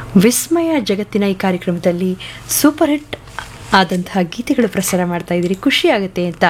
ವಿಸ್ಮಯ ಜಗತ್ತಿನ ಈ ಕಾರ್ಯಕ್ರಮದಲ್ಲಿ ಸೂಪರ್ ಹಿಟ್ ಆದಂತಹ ಗೀತೆಗಳು ಪ್ರಸಾರ ಮಾಡ್ತಾ ಇದ್ದೀರಿ, ಖುಷಿಯಾಗುತ್ತೆ ಅಂತ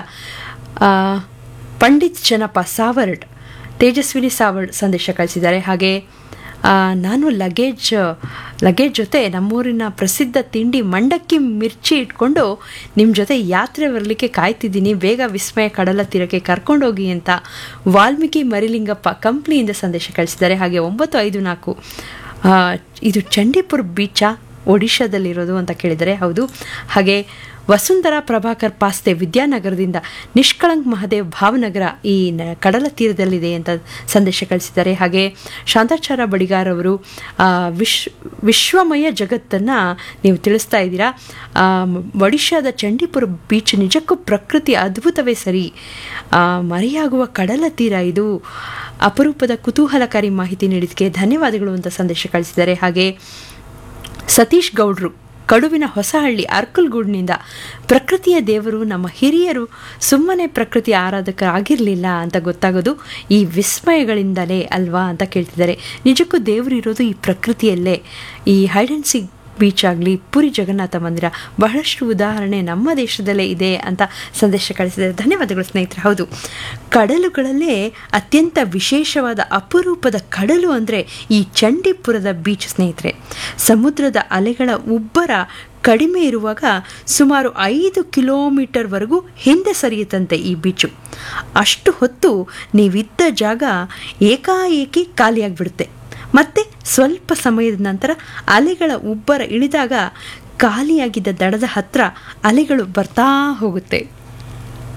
ಪಂಡಿತ್ ಜನಪ ಸಾವರ್ಡ್, ತೇಜಸ್ವಿನಿ ಸಾವರ್ಡ್ ಸಂದೇಶ ಕಳಿಸಿದ್ದಾರೆ. ಹಾಗೆ ನಾನು ಲಗೇಜ್ ಜೊತೆ ನಮ್ಮೂರಿನ ಪ್ರಸಿದ್ಧ ತಿಂಡಿ ಮಂಡಕ್ಕಿ ಮಿರ್ಚಿ ಇಟ್ಕೊಂಡು ನಿಮ್ಮ ಜೊತೆ ಯಾತ್ರೆ ಬರಲಿಕ್ಕೆ ಕಾಯ್ತಿದ್ದೀನಿ, ಬೇಗ ವಿಸ್ಮಯ ಕಡಲ ತೀರಕ್ಕೆ ಕರ್ಕೊಂಡೋಗಿ ಅಂತ ವಾಲ್ಮೀಕಿ ಮರಿಲಿಂಗಪ್ಪ ಕಂಪ್ನಿಯಿಂದ ಸಂದೇಶ ಕಳಿಸಿದ್ದಾರೆ. ಹಾಗೆ 954 ಇದು ಚಂಡೀಪುರ ಬೀಚಾ ಒಡಿಶಾದಲ್ಲಿರೋದು ಅಂತ ಕೇಳಿದರೆ ಹೌದು. ಹಾಗೆ ವಸುಂಧರಾ ಪ್ರಭಾಕರ್ ಪಾಸ್ತೆ ವಿದ್ಯಾನಗರದಿಂದ ನಿಷ್ಕಳಂಕ್ ಮಹದೇವ್ ಭಾವನಗರ ಈ ಕಡಲ ತೀರದಲ್ಲಿದೆ ಅಂತ ಸಂದೇಶ ಕಳಿಸಿದ್ದಾರೆ. ಹಾಗೆ ಶಾಂತಾಚಾರ ಬಡಿಗಾರ್ ಅವರು ವಿಶ್ವಮಯ ಜಗತ್ತನ್ನು ನೀವು ತಿಳಿಸ್ತಾ ಇದ್ದೀರಾ, ಒಡಿಶಾದ ಚಂಡೀಪುರ ಬೀಚ್ ನಿಜಕ್ಕೂ ಪ್ರಕೃತಿ ಅದ್ಭುತವೇ ಸರಿ, ಮರೆಯಾಗುವ ಕಡಲ ತೀರ ಇದು, ಅಪರೂಪದ ಕುತೂಹಲಕಾರಿ ಮಾಹಿತಿ ನೀಡಿದ್ದಕ್ಕೆ ಧನ್ಯವಾದಗಳು ಅಂತ ಸಂದೇಶ ಕಳಿಸಿದ್ದಾರೆ. ಹಾಗೆ ಸತೀಶ್ ಗೌಡ್ರು ಕಡುವಿನ ಹೊಸಹಳ್ಳಿ ಅರ್ಕಲ್ಗೂಡ್ನಿಂದ ಪ್ರಕೃತಿಯ ದೇವರು ನಮ್ಮ ಹಿರಿಯರು ಸುಮ್ಮನೆ ಪ್ರಕೃತಿ ಆರಾಧಕರಾಗಿರಲಿಲ್ಲ ಅಂತ ಗೊತ್ತಾಗೋದು ಈ ವಿಸ್ಮಯಗಳಿಂದಲೇ ಅಲ್ವಾ ಅಂತ ಕೇಳ್ತಿದ್ದಾರೆ. ನಿಜಕ್ಕೂ ದೇವರು ಇರೋದು ಈ ಪ್ರಕೃತಿಯಲ್ಲೇ. ಈ ಹೈಡ್ ಆ್ಯಂಡ್ ಸೀಕ್ ಬೀಚ್ ಆಗಲಿ, ಪುರಿ ಜಗನ್ನಾಥ ಮಂದಿರ, ಬಹಳಷ್ಟು ಉದಾಹರಣೆ ನಮ್ಮ ದೇಶದಲ್ಲೇ ಇದೆ ಅಂತ ಸಂದೇಶ ಕಳಿಸಿದ್ದಾರೆ. ಧನ್ಯವಾದಗಳು ಸ್ನೇಹಿತರೆ. ಹೌದು, ಕಡಲುಗಳಲ್ಲೇ ಅತ್ಯಂತ ವಿಶೇಷವಾದ ಅಪರೂಪದ ಕಡಲು ಅಂದರೆ ಈ ಚಂಡೀಪುರದ ಬೀಚ್ ಸ್ನೇಹಿತರೆ. ಸಮುದ್ರದ ಅಲೆಗಳ ಉಬ್ಬರ ಕಡಿಮೆ ಇರುವಾಗ ಸುಮಾರು 5 ಕಿಲೋಮೀಟರ್ವರೆಗೂ ಹಿಂದೆ ಸರಿಯುತ್ತಂತೆ ಈ ಬೀಚು. ಅಷ್ಟು ಹೊತ್ತು ನೀವಿದ್ದ ಜಾಗ ಏಕಾಏಕಿ ಖಾಲಿಯಾಗಿಬಿಡುತ್ತೆ. ಮತ್ತೆ ಸ್ವಲ್ಪ ಸಮಯದ ನಂತರ ಅಲೆಗಳ ಉಬ್ಬರ ಇಳಿದಾಗ ಖಾಲಿಯಾಗಿದ್ದ ದಡದ ಹತ್ರ ಅಲೆಗಳು ಬರ್ತಾ ಹೋಗುತ್ತೆ.